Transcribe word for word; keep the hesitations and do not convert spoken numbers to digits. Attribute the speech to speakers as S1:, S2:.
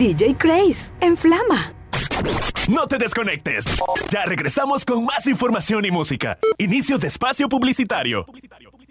S1: D J Craze, en Flama.
S2: No te desconectes. Ya regresamos con más información y música. Inicio de espacio publicitario.